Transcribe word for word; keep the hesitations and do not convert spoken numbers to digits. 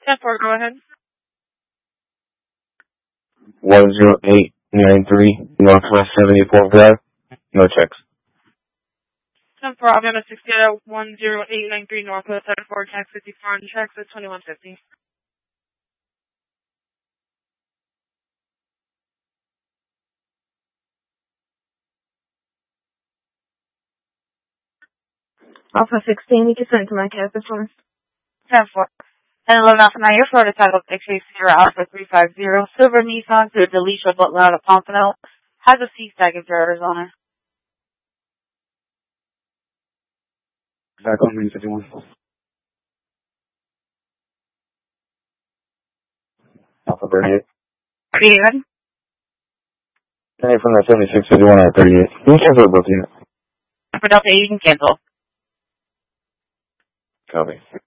ten four, go ahead. one zero eight nine three Northwest seventy-fourth Drive. No checks. ten four, Alabama sixty at one zero eight nine three Northwest seventy-four, tax fifty-four on checks at twenty-one fifty. Alpha sixteen, you can send it to my campus one. ten four. And eleven Alpha nine, your Florida title X A zero Alpha three five zero, silver Nissan to Delisha Butler out of Pompano, has a C-Stack in Arizona. Back on three fifty-one. Alpha thirty-eight. thirty-eight. Hey, from that seventy-six fifty-one at thirty-eight. You can cancel it both units. For Delta eight, you can cancel. Copy.